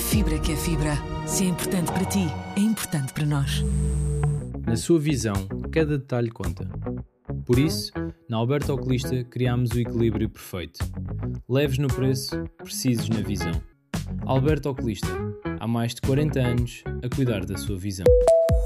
fibra que é fibra. Se é importante para ti, é importante para nós. Na sua visão, cada detalhe conta. Por isso, na Alberto Oculista criámos o equilíbrio perfeito. Leves no preço, precisos na visão. Alberto Oculista, há mais de 40 anos a cuidar da sua visão.